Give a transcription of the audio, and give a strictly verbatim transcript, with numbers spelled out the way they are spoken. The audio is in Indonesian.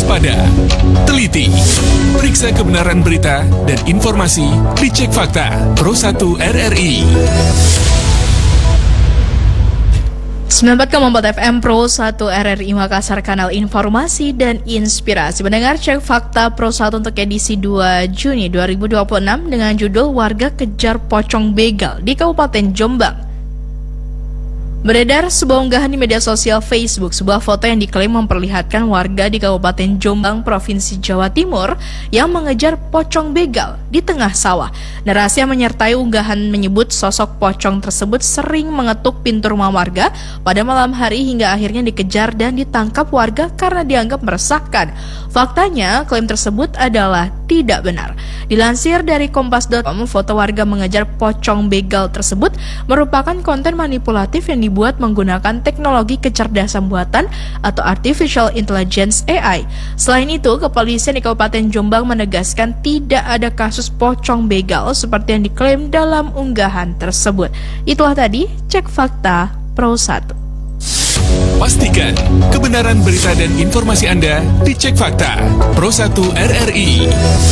waspada, teliti, periksa kebenaran berita dan informasi, dicek fakta. Pro satu R R I. sembilan puluh empat koma empat F M Pro satu R R I Makassar, kanal informasi dan inspirasi. Mendengar cek fakta Pro satu untuk edisi dua Juni dua ribu dua puluh enam dengan judul Warga Kejar Pocong Begal di Kabupaten Jombang. Beredar sebuah unggahan di media sosial Facebook, sebuah foto yang diklaim memperlihatkan warga di Kabupaten Jombang, Provinsi Jawa Timur yang mengejar pocong begal di tengah sawah. Narasi yang menyertai unggahan menyebut sosok pocong tersebut sering mengetuk pintu rumah warga pada malam hari hingga akhirnya dikejar dan ditangkap warga karena dianggap meresahkan. Faktanya, klaim tersebut adalah tidak benar. Dilansir dari kompas titik com, foto warga mengejar pocong begal tersebut merupakan konten manipulatif yang dibuat menggunakan teknologi kecerdasan buatan atau Artificial Intelligence A I. Selain itu, kepolisian di Kabupaten Jombang menegaskan tidak ada kasus pocong begal seperti yang diklaim dalam unggahan tersebut. Itulah tadi cek fakta Pro satu. Pastikan kebenaran berita dan informasi Anda dicek fakta. Pro satu R R I.